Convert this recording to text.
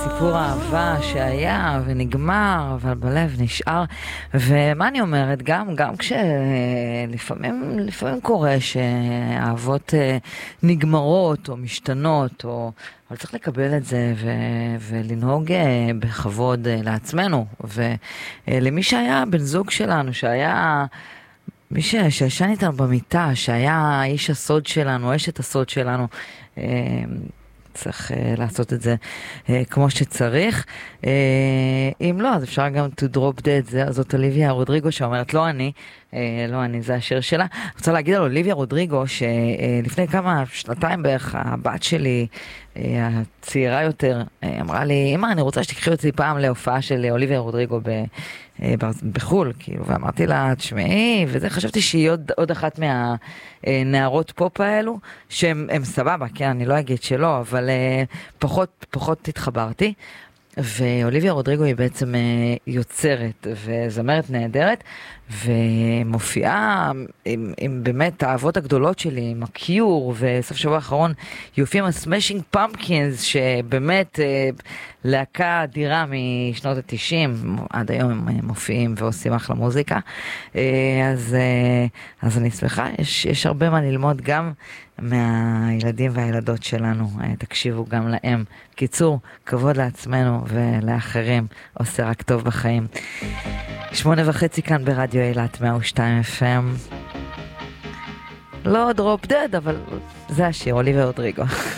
סיפור אהבה שהיה ונגמר, אבל בלב נשאר. ומה אני אומרת, גם כשלפעמים קורה שאהבות נגמרות או משתנות, אבל צריך לקבל את זה ולנהוג בכבוד לעצמנו. ולמי שהיה בן זוג שלנו, שהיה מי שישן איתנו במיטה, שהיה איש הסוד שלנו, אשת הסוד שלנו, צריך לעשות את זה כמו שצריך. אם לא, אז אפשר גם to drop dead. זאת אוליביה רודריגו שאומרת, לא אני, זה השיר שלה. אני רוצה להגיד על אוליביה רודריגו, שלפני שנתיים בערך, הבת שלי, הצעירה יותר, אמרה לי, אמא, אני רוצה שתקחי אותי פעם להופעה של אוליביה רודריגו בחול, כאילו, ואמרתי לה, תשמעי, וזה, חשבתי שהיא עוד אחת מהנערות פופ האלו, שהם סבבה, כן, אני לא אגיד שלא, אבל פחות התחברתי. ואוליביה רודריגו היא בעצם יוצרת וזמרת נהדרת, ומופיעה עם באמת האהבות הגדולות שלי, עם הקיור, וסוף שבוע האחרון יופיעים הסמאשינג פמפקינס, שבאמת להקה אדירה משנות ה-90, עד היום הם מופיעים ועושים אחלה מוזיקה. אז אני שמחה, יש הרבה מה ללמוד גם מהילדים והילדות שלנו, תקשיבו גם להם. קיצור, כבוד לעצמנו ולאחרים, עושה רק טוב בחיים. 8:30 כאן ברדיו אילת 102 FM. לא דרופ דד, אבל זה השיר, אוליביה רודריגו.